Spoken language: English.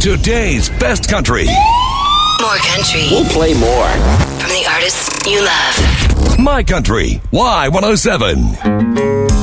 Today's best country. More country. We'll play more. From the artists you love. My Country. Y107.